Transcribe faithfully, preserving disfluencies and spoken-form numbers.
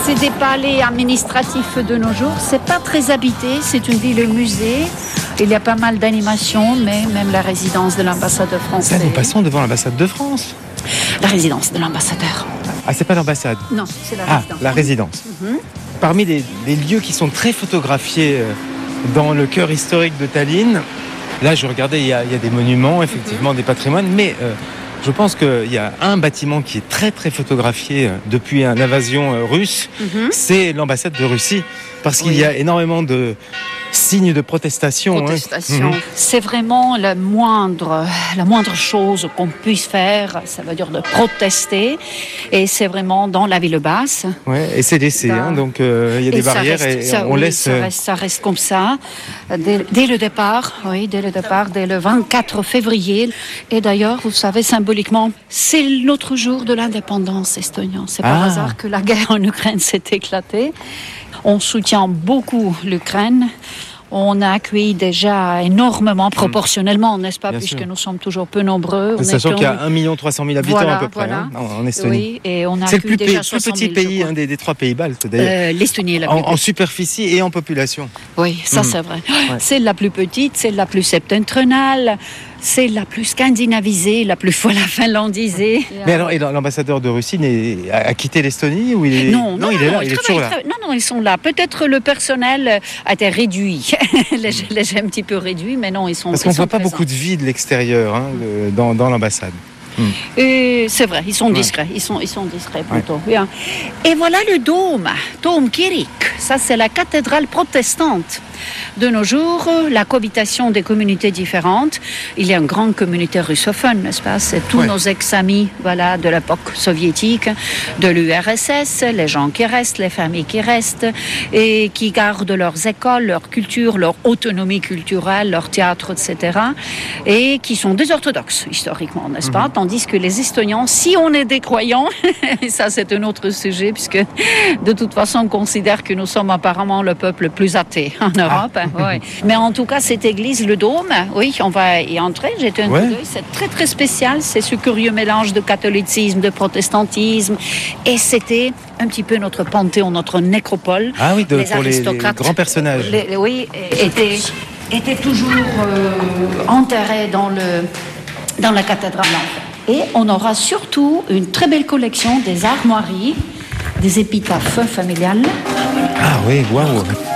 c'est des palais administratifs de nos jours. C'est pas très habité, c'est une ville-musée. Il y a pas mal d'animations, mais même la résidence de l'ambassadeur français. Ça, nous passons devant l'ambassade de France. La résidence de l'ambassadeur. Ah, c'est pas l'ambassade? Non, c'est la ah, résidence. la résidence. Mm-hmm. Parmi les, les lieux qui sont très photographiés dans le cœur historique de Tallinn, là, je regardais, il y a, il y a des monuments, effectivement, mm-hmm. des patrimoines, mais euh, je pense qu'il y a un bâtiment qui est très, très photographié depuis l'invasion russe, mm-hmm. c'est l'ambassade de Russie, parce qu'il oui. y a énormément de signes de protestation. Protestation. Hein. C'est vraiment la moindre, la moindre chose qu'on puisse faire, ça veut dire de protester, et c'est vraiment dans la ville basse. Ouais, et c'est laissé, hein, donc il euh, y a des barrières reste, et ça, on oui, laisse... Ça reste, ça reste comme ça, dès, dès le départ, oui, dès le départ, dès le vingt-quatre février. Et d'ailleurs, vous savez, symboliquement, c'est l'autre jour de l'indépendance estonienne. C'est par ah. hasard que la guerre en Ukraine s'est éclatée. On soutient beaucoup l'Ukraine. On a accueilli déjà énormément, proportionnellement, n'est-ce pas, Bien puisque sûr. nous sommes toujours peu nombreux. Sachant qu'il y a un million trois cent mille habitants voilà, à peu près voilà. hein, en Estonie. Oui, et on a c'est le plus, déjà pays, plus petit pays hein, des, des trois pays baltes, d'ailleurs. Euh, L'Estonie est la plus en, petite. En superficie et en population. Oui, ça mmh. c'est vrai. Ouais. C'est la plus petite, c'est la plus septentrionale. C'est la plus scandinavisée, la plus fois la finlandisée. Mais alors, et l'ambassadeur de Russie a quitté l'Estonie ou il est... Non, non, non, il est là, non, il est toujours là. Non, non, ils sont là. Peut-être le personnel a été réduit, léger un petit peu réduit, mais non, ils sont. Parce qu'on ne voit pas présents. beaucoup de vie de l'extérieur hein, de, dans, dans l'ambassade. Hum. Et c'est vrai, ils sont discrets, ouais. ils sont, ils sont discrets plutôt. Ouais. Bien. Et voilà le dôme, Dôme Kirik. Ça, c'est la cathédrale protestante. De nos jours, la cohabitation des communautés différentes. Il y a une grande communauté russophone, n'est-ce pas? C'est tous ouais. nos ex-amis, voilà, de l'époque soviétique, de l'U R S S, les gens qui restent, les familles qui restent et qui gardent leurs écoles, leur culture, leur autonomie culturelle, leur théâtre, et cetera. Et qui sont des orthodoxes historiquement, n'est-ce pas? Mm-hmm. Tandis que les Estoniens, si on est des croyants, et ça c'est un autre sujet, puisque de toute façon on considère que nous sommes apparemment le peuple le plus athée en Europe. Ah. Oui. Mais en tout cas, cette église, le dôme, oui, on va y entrer. J'ai un ouais. coup d'œil, c'est très très spécial. C'est ce curieux mélange de catholicisme, de protestantisme, et c'était un petit peu notre panthéon, notre nécropole. Ah oui, de, les pour les, les grands personnages. Les, oui, étaient, étaient toujours euh, enterrés dans le dans la cathédrale. Et on aura surtout une très belle collection des armoiries, des épitaphes familiales. Ah oui, waouh.